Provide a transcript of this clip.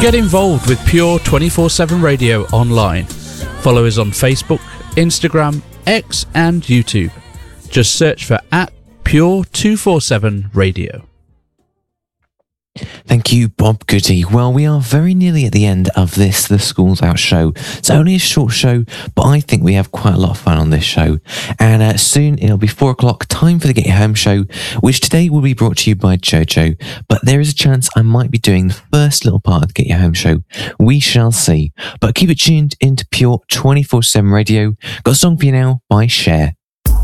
Get involved with Pure 24/7 Radio online. Follow us on Facebook, Instagram, X and YouTube. Just search for @Pure247 Radio. Thank you, Bob Goody. Well, we are very nearly at the end of this, the Schools Out show. It's only a short show, but I think we have quite a lot of fun on this show. And soon it'll be 4 o'clock, time for the Get Your Home show, which today will be brought to you by Jojo. But there is a chance I might be doing the first little part of the Get Your Home show. We shall see. But keep it tuned into Pure 24/7 Radio. Got a song for you now by Cher.